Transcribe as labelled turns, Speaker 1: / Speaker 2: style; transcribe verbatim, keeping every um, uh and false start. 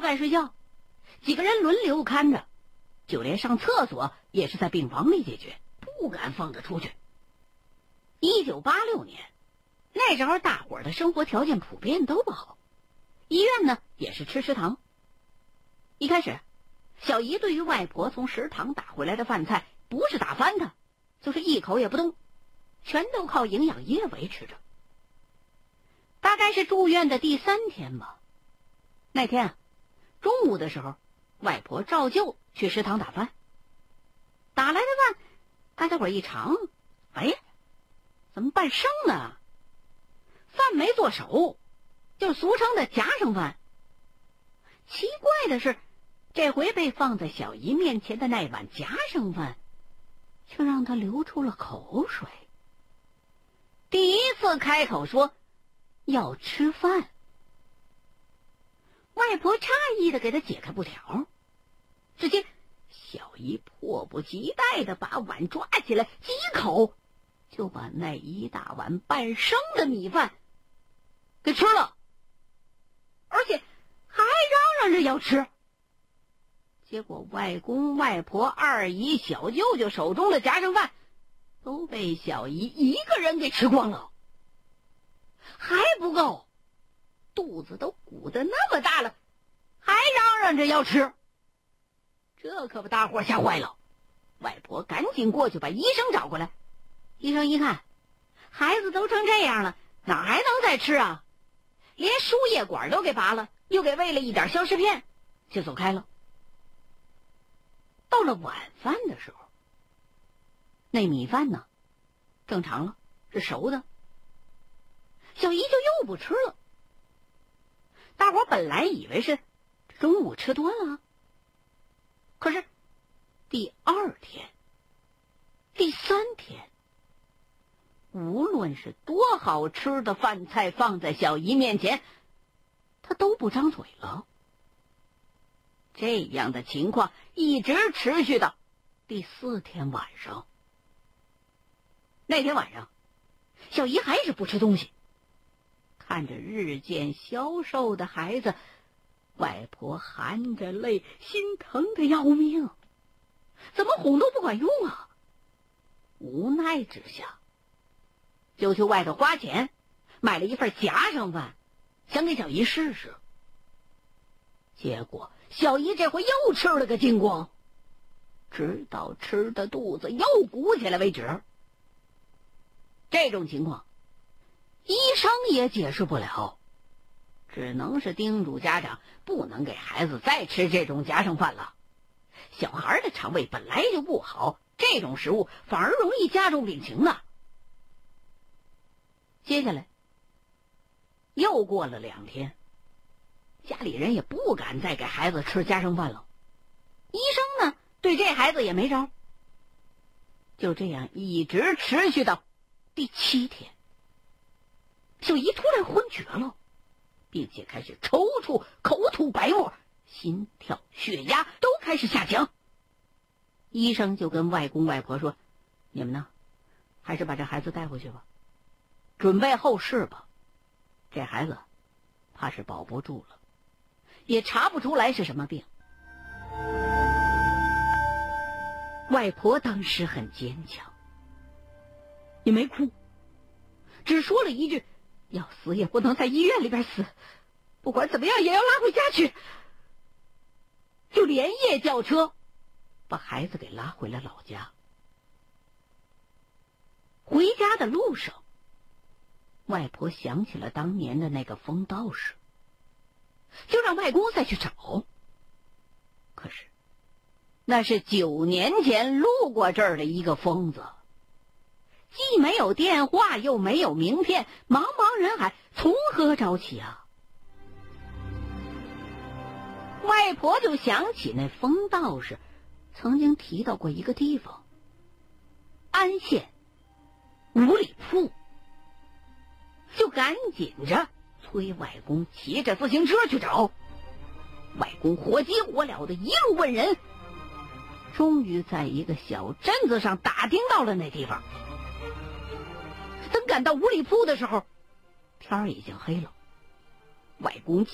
Speaker 1: 敢睡觉，几个人轮流看着，就连上厕所也是在病房里解决，不敢放着出去。一九八六年，那时候大伙儿的生活条件普遍都不好，医院呢也是吃食堂。一开始，小姨对于外婆从食堂打回来的饭菜，不是打翻它，就是一口也不动，全都靠营养液维持着。大概是住院的第三天吧，那天啊，中午的时候，外婆照旧去食堂打饭。打来的饭，大家伙一尝，哎，怎么半生呢？饭没做熟，就是俗称的夹生饭。奇怪的是，这回被放在小姨面前的那碗夹生饭，却让她流出了口水。第一次开口说要吃饭。外婆诧异的给她解开布条，只见小姨迫不及待的把碗抓起来，几口就把那一大碗半生的米饭给吃了，而且还嚷嚷着要吃。结果外公外婆二姨小舅舅手中的夹生饭都被小姨一个人给吃光了。还不够，肚子都鼓得那么大了，还嚷嚷着要吃，这可把大伙吓坏了。外婆赶紧过去把医生找过来。医生一看，孩子都成这样了，哪还能再吃啊？连输液管都给拔了，又给喂了一点消食片，就走开了。到了晚饭的时候，那米饭呢，正常了，是熟的。小姨就又不吃了。大伙本来以为是中午吃多了，可是第二天、第三天，无论是多好吃的饭菜放在小姨面前，她都不张嘴了。这样的情况一直持续到第四天晚上。那天晚上，小姨还是不吃东西。看着日渐消瘦的孩子，外婆含着泪，心疼的要命，怎么哄都不管用啊！无奈之下，就去外头花钱买了一份夹生饭，想给小姨试试。结果小姨这回又吃了个精光，直到吃的肚子又鼓起来为止。这种情况医生也解释不了，只能是叮嘱家长不能给孩子再吃这种夹生饭了。小孩的肠胃本来就不好，这种食物反而容易加重病情呢。接下来又过了两天，家里人也不敢再给孩子吃夹生饭了。医生呢，对这孩子也没招。就这样一直持续到第七天，小姨突然昏厥了，并且开始抽搐，口吐白沫，心跳血压都开始下降。医生就跟外公外婆说，你们呢，还是把这孩子带回去吧，准备后事吧，这孩子怕是保不住了，也查不出来是什么病。外婆当时很坚强，也没哭，只说了一句，要死也不能在医院里边死，不管怎么样也要拉回家去。就连夜叫车把孩子给拉回了老家。回家的路上，外婆想起了当年的那个疯道士，就让外公再去找。可是那是九年前路过这儿的一个疯子，既没有电话又没有名片，茫茫人海，从何找起啊？外婆就想起那疯道士曾经提到过一个地方，安县五里铺，就赶紧着催外公骑着自行车去找。外公火急火燎的一路问人，终于在一个小镇子上打听到了那地方。等赶到五里铺的时候，天儿已经黑了。外公